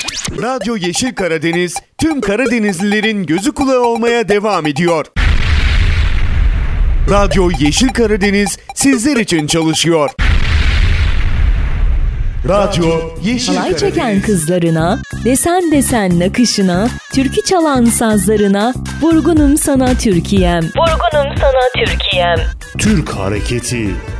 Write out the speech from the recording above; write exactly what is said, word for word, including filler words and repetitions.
Radyo Yeşil Karadeniz tüm Karadenizlilerin gözü kulağı olmaya devam ediyor. Radyo Yeşil Karadeniz sizler için çalışıyor. Radyo Yeşil Halay Karadeniz. çeken kızlarına, desen desen nakışına, türkü çalan sazlarına, vurgunum sana Türkiye'm. Vurgunum sana Türkiye'm. Türk hareketi.